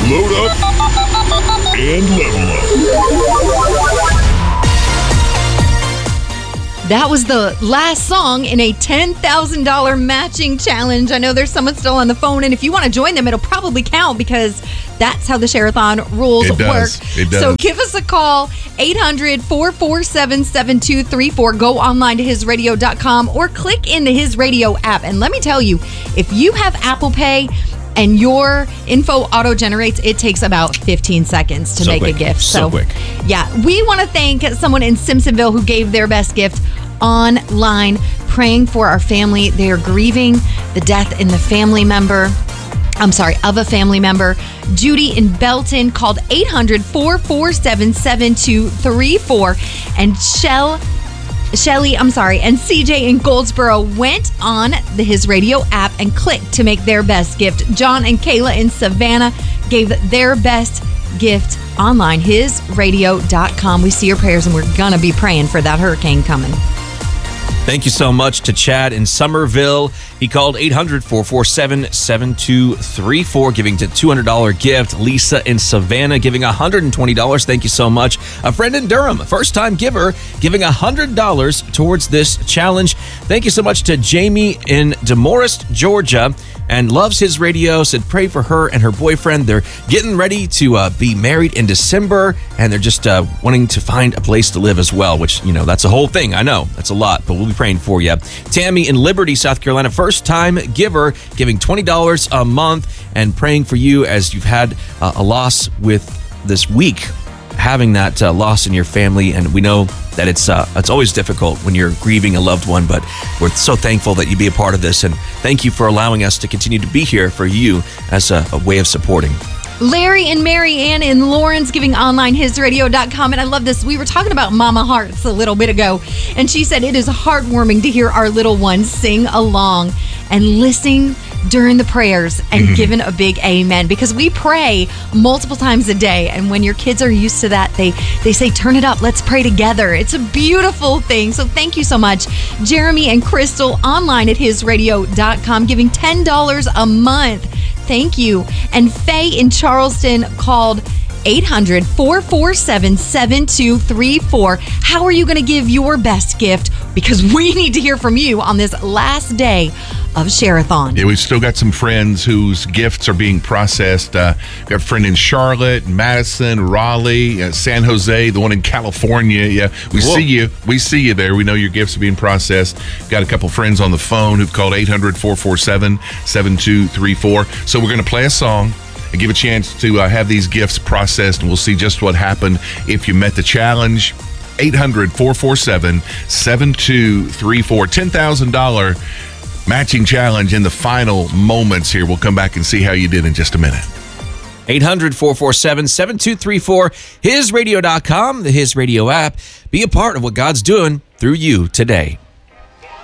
Load up and level up. That was the last song in a $10,000 matching challenge. I know there's someone still on the phone, and if you want to join them, it'll probably count because that's how the Share-a-thon rules work. It does. So give us a call, 800-447-7234. Go online to hisradio.com or click in the His Radio app. And let me tell you, if you have Apple Pay and your info auto-generates, it takes about 15 seconds to make a gift. So quick. Yeah, we want to thank someone in Simpsonville who gave their best gift online, praying for our family. They are grieving the death of a family member. Judy in Belton called 800-447-7234. And Shelly, and CJ in Goldsboro went on the His Radio app and clicked to make their best gift. John and Kayla in Savannah gave their best gift online, hisradio.com. We see your prayers, and we're going to be praying for that hurricane coming. Thank you so much to Chad in Somerville. He called 800-447-7234, giving a $200 gift. Lisa in Savannah giving $120. Thank you so much. A friend in Durham, first-time giver, giving $100 towards this challenge. Thank you so much to Jamie in Demorest, Georgia, and loves His Radio. Said pray for her and her boyfriend. They're getting ready to be married in December, and they're just wanting to find a place to live as well, which, that's a whole thing. I know. That's a lot, but we'll be praying for you. Tammy in Liberty, South Carolina, first-time giver, giving $20 a month and praying for you as you've had a loss with this week, having that loss in your family. And we know that it's always difficult when you're grieving a loved one, but we're so thankful that you be a part of this. And thank you for allowing us to continue to be here for you as a way of supporting. Larry and Mary Ann in Lawrence giving online hisradio.com. And I love this. We were talking about Mama Hearts a little bit ago, and she said it is heartwarming to hear our little ones sing along and listening during the prayers and giving a big amen, because we pray multiple times a day. And when your kids are used to that, they say, turn it up, let's pray together. It's a beautiful thing. So thank you so much. Jeremy and Crystal online at hisradio.com giving $10 a month. Thank you. And Faye in Charleston called 800-447-7234. How are you going to give your best gift? Because we need to hear from you on this last day of Share-a-thon. Yeah, we've still got some friends whose gifts are being processed. Got a friend in Charlotte, Madison, Raleigh, San Jose, the one in California. Yeah, we see you. We see you there. We know your gifts are being processed. Got a couple friends on the phone who've called 800-447-7234. So we're going to play a song and give a chance to have these gifts processed, and we'll see just what happened if you met the challenge. 800-447-7234. $10,000 matching challenge in the final moments here. We'll come back and see how you did in just a minute. 800-447-7234. Hisradio.com, the His Radio app. Be a part of what God's doing through you today.